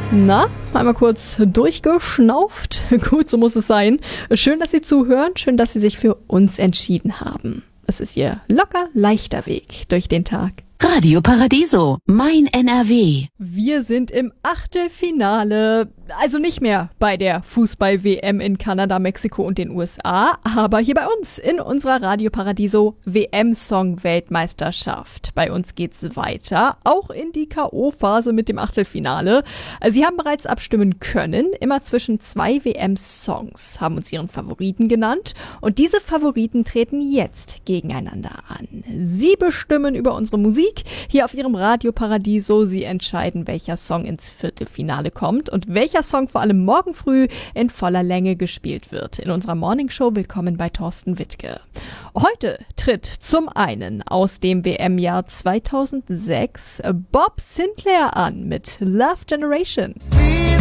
Na, einmal kurz durchgeschnauft. Gut, so muss es sein. Schön, dass Sie zuhören. Schön, dass Sie sich für uns entschieden haben. Es ist Ihr locker leichter Weg durch den Tag. Radio Paradiso, mein NRW. Wir sind im Achtelfinale, also nicht mehr bei der Fußball-WM in Kanada, Mexiko und den USA, aber hier bei uns in unserer Radio Paradiso WM-Song-Weltmeisterschaft. Bei uns geht's weiter, auch in die K.O.-Phase mit dem Achtelfinale. Sie haben bereits abstimmen können, immer zwischen 2 WM-Songs, haben uns ihren Favoriten genannt und diese Favoriten treten jetzt gegeneinander an. Sie bestimmen über unsere Musik hier auf ihrem Radio Paradiso. Sie entscheiden, welcher Song ins Viertelfinale kommt und welcher Song vor allem morgen früh in voller Länge gespielt wird. In unserer Morningshow willkommen bei Thorsten Wittke. Heute tritt zum einen aus dem WM-Jahr 2006 Bob Sinclair an mit Love Generation.